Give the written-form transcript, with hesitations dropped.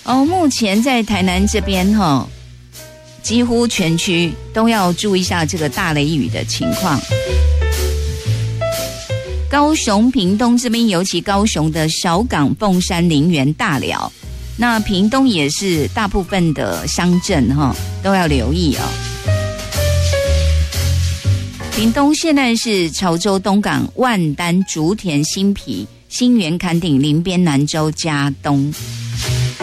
目前在台南这边几乎全区都要注意一下这个大雷雨的情况。高雄、屏东这边，尤其高雄的小港、凤山、林园、大寮，那屏东也是大部分的乡镇都要留意哦。屏东现在是潮州、东港、万丹、竹田、新埤、新园、崁顶、林边、南州、嘉东。